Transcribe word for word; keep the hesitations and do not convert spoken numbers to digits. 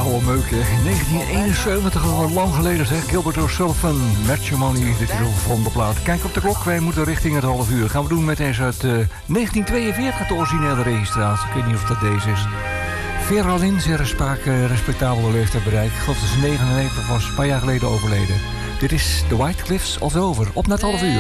oude meuk, hè. negentien eenenzeventig, al lang geleden zeg. Gilbert O'Sullivan, Matrimony, de titel van de plaat. Kijk op de klok, wij moeten richting het half uur. Gaan we doen met deze uit uh, negentien tweeënveertig, de originele registratie. Ik weet niet of dat deze is. Vera Lynn, zeer respa- uh, respectabele leeftijd bereikt. Ik geloof dat ze negenennegentig was, een paar jaar geleden overleden. Dit is The White Cliffs of Dover, op na het half uur.